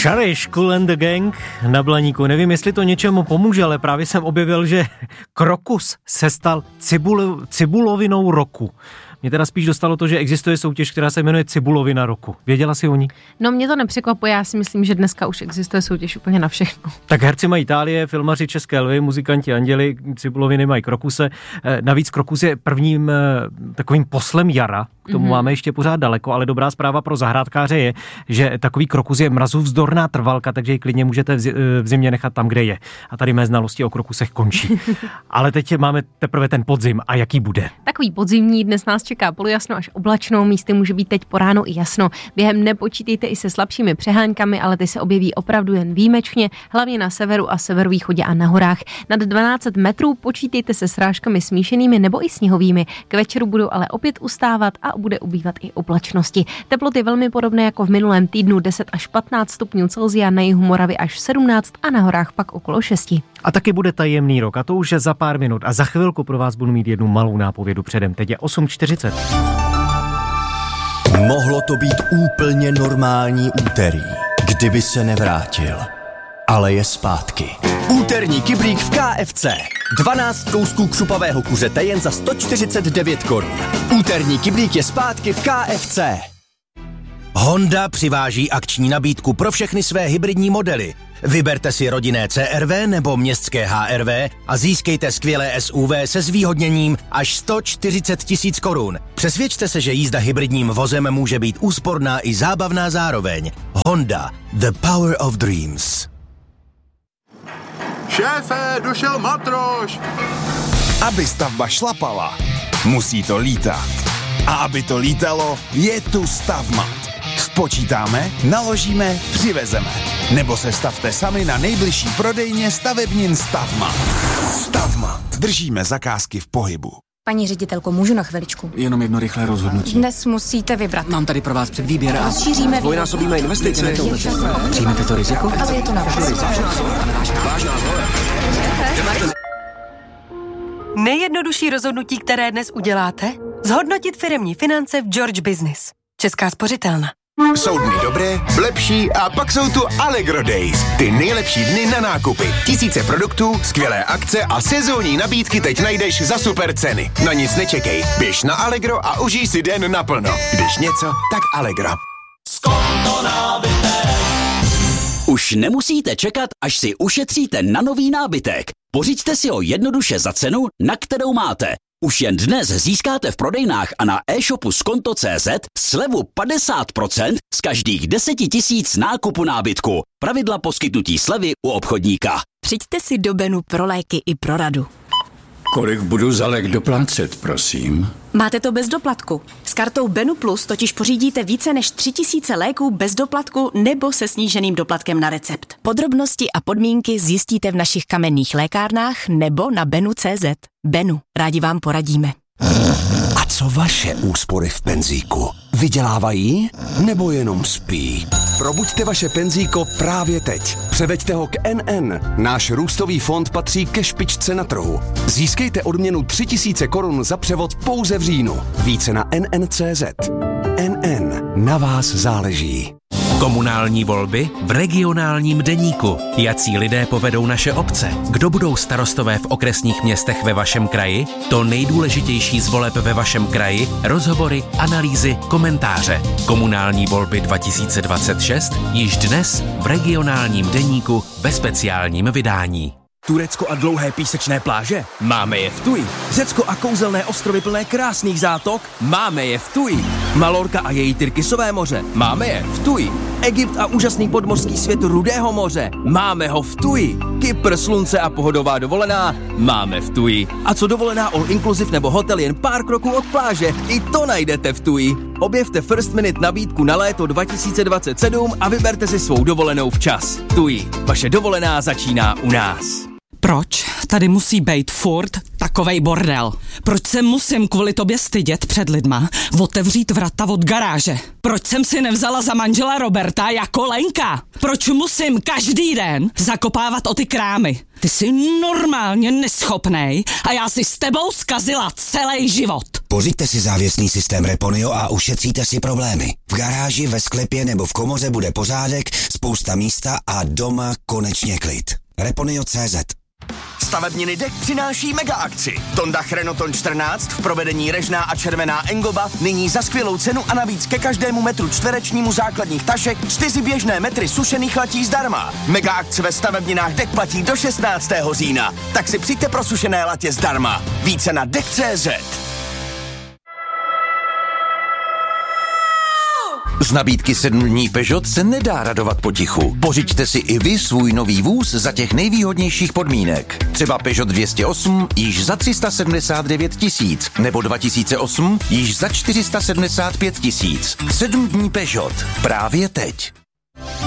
Cherish, Kool and the Gang na Blaníku. Nevím, jestli to něčemu pomůže, ale právě jsem objevil, že krokus se stal cibulovinou roku. Mě teda spíš dostalo to, že existuje soutěž, která se jmenuje Cibulovina roku. Věděla jsi o ní? No, mě to nepřekvapuje, já si myslím, že dneska už existuje soutěž úplně na všechno. Tak herci mají Itálie, filmaři České lvy, muzikanti Anděli, Cibuloviny mají Krokuse. Navíc Krokus je prvním takovým poslem jara. K tomu máme ještě pořád daleko, ale dobrá zpráva pro zahrádkáře je, že takový krokus je mrazuvzdorná trvalka, takže ji klidně můžete v zimě nechat tam, kde je. A tady mé znalosti o krokusech končí. Ale teď máme teprve ten podzim a jaký bude? Takový podzimní, dnes nás čeká polojasno až oblačno, místy může být teď po ránu i jasno. Během nepočítejte i se slabšími přeháňkami, ale ty se objeví opravdu jen výjimečně, hlavně na severu a severovýchodě a na horách. Nad 12 metrů počítejte se srážkami smíšenými nebo i sněhovými. K večeru budou ale opět ustávat a bude ubývat i oblačnosti. Teploty velmi podobné jako v minulém týdnu, 10 až 15 stupňů Celsia, na jihu Moravy až 17 a na horách pak okolo 6. A taky bude tajemný rok, a to už je za pár minut. A za chvilku pro vás budu mít jednu malou nápovědu předem. Teď je 8:40. Mohlo to být úplně normální úterý, kdyby se nevrátil. Ale je zpátky. Úterní kyblík v KFC. 12 kousků křupavého kuřete jen za 149 korun. Úterní kyblík je zpátky v KFC. Honda přiváží akční nabídku pro všechny své hybridní modely. Vyberte si rodinné CR-V nebo městské HR-V a získejte skvělé SUV se zvýhodněním až 140 000 korun. Přesvědčte se, že jízda hybridním vozem může být úsporná i zábavná zároveň. Honda, the power of dreams. Šéfe, došel matroš! Aby stavba šlapala, musí to lítat. A aby to lítalo, je tu Stavmat. Spočítáme, naložíme, přivezeme. Nebo se stavte sami na nejbližší prodejně stavebnin Stavmat. Stavmat. Držíme zakázky v pohybu. Paní ředitelko, můžu na chviličku? Jenom jedno rychlé rozhodnutí. Dnes musíte vybrat. Mám tady pro vás předvýběr a rozšíříme dvojnásobíme investice. Přijmete to riziko? Ale je to na vás. Nejjednodušší rozhodnutí, které dnes uděláte? Zhodnotit firemní finance v George Business. Česká spořitelna. Jsou dny dobré, lepší a pak jsou tu Allegro Days. Ty nejlepší dny na nákupy. Tisíce produktů, skvělé akce a sezónní nabídky teď najdeš za super ceny. Na nic nečekej. Běž na Allegro a užij si den naplno. Když něco, tak Allegro. Už nemusíte čekat, až si ušetříte na nový nábytek. Pořiďte si ho jednoduše za cenu, na kterou máte. Už jen dnes získáte v prodejnách a na e-shopu skonto.cz slevu 50% z každých 10 000 nákupu nábytku. Pravidla poskytnutí slevy u obchodníka. Přijďte si do Benu pro léky i pro radu. Kolik budu za lék doplácet, prosím? Máte to bez doplatku. S kartou Benu Plus totiž pořídíte více než 3000 léků bez doplatku nebo se sníženým doplatkem na recept. Podrobnosti a podmínky zjistíte v našich kamenných lékárnách nebo na benu.cz. Benu, rádi vám poradíme. A co vaše úspory v penzíku? Vydělávají nebo jenom spí? Probuďte vaše penzíko právě teď. Převeďte ho k NN. Náš růstový fond patří ke špičce na trhu. Získejte odměnu 3000 korun za převod pouze v říjnu. Více na NN.cz. NN. Na vás záleží. Komunální volby v regionálním deníku. Jací lidé povedou naše obce? Kdo budou starostové v okresních městech ve vašem kraji? To nejdůležitější z voleb ve vašem kraji, rozhovory, analýzy, komentáře. Komunální volby 2026 již dnes v regionálním deníku ve speciálním vydání. Turecko a dlouhé písečné pláže? Máme je v Tuji. Řecko a kouzelné ostrovy plné krásných zátok? Máme je v Tuji. Malorka a její Tyrkisové moře? Máme je v Tuji. Egypt a úžasný podmořský svět Rudého moře? Máme ho v Tuji. Kypr, slunce a pohodová dovolená? Máme v Tuji. A co dovolená all inclusive nebo hotel jen pár kroků od pláže? I to najdete v Tuji. Objevte First Minute nabídku na léto 2027 a vyberte si svou dovolenou včas. Tuji. Vaše dovolená začíná u nás. Proč tady musí být furt takovej bordel? Proč se musím kvůli tobě stydět před lidma otevřít vrata od garáže? Proč jsem si nevzala za manžela Roberta jako Lenka? Proč musím každý den zakopávat o ty krámy? Ty jsi normálně neschopnej a já si s tebou zkazila celý život. Pořiďte si závěsný systém Reponio a ušetříte si problémy. V garáži, ve sklepě nebo v komoře bude pořádek, spousta místa a doma konečně klid. Reponio.cz. Stavebniny DEK přináší mega akci. Tondach Renoton 14 v provedení režná a červená engoba nyní za skvělou cenu a navíc ke každému metru čtverečnímu základních tašek 4 běžné metry sušených latí zdarma. Mega akce ve stavebninách DEK platí do 16. října. Tak si přijďte pro sušené latě zdarma. Více na DEK.cz. Z nabídky 7 dní Peugeot se nedá radovat potichu. Pořiďte si i vy svůj nový vůz za těch nejvýhodnějších podmínek. Třeba Peugeot 208 již za 379 000, nebo 2008 již za 475 000. 7 dní Peugeot. Právě teď.